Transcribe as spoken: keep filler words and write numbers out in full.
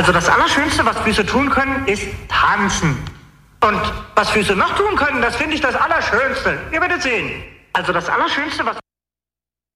Also das Allerschönste, was Füße tun können, ist tanzen. Und was Füße noch tun können, das finde ich das Allerschönste. Ihr werdet sehen. Also das Allerschönste, was...